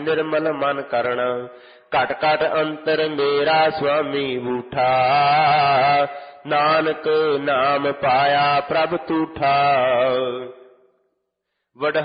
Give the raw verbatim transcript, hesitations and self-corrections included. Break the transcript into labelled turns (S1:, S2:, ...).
S1: निर्मल मन करण। घट घट अंतर मेरा स्वामी बूठा, नानक नाम पाया प्रभ तूठा।